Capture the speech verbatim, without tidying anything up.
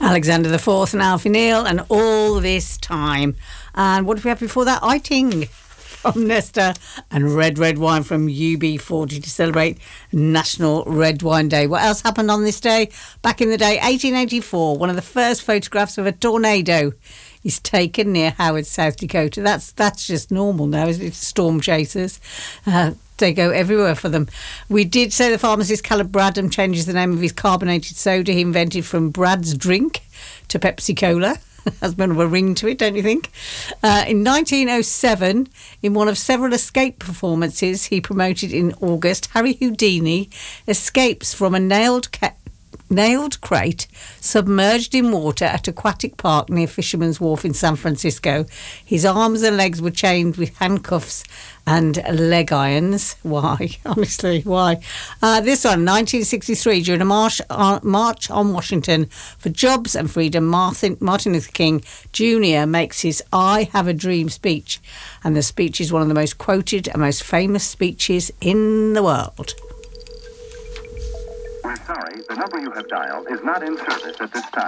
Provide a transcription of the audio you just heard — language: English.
Alexander the Fourth and Alfie Neal and All This Time. And what did we have before that? I Ting from Nesta and Red Red Wine from U B forty to celebrate National Red Wine Day. What else happened on this day? Back in the day, eighteen eighty-four, one of the first photographs of a tornado is taken near Howard, South Dakota. That's that's just normal now, isn't it? Storm chasers. Uh, they go everywhere for them. We did say the pharmacist Caleb Bradham changes the name of his carbonated soda he invented from Brad's Drink to Pepsi Cola. Has a bit of a ring to it, don't you think? Uh, in nineteen oh seven, in one of several escape performances he promoted in August, Harry Houdini escapes from a nailed ca- nailed crate submerged in water at Aquatic Park near Fisherman's Wharf in San Francisco. His arms and legs were chained with handcuffs and leg irons. Why? Honestly, why? Uh, this one, nineteen sixty-three, during a march, uh, march on Washington for jobs and freedom, Martin, Martin Luther King Junior makes his I Have a Dream speech. And the speech is one of the most quoted and most famous speeches in the world. We're sorry, the number you have dialed is not in service at this time.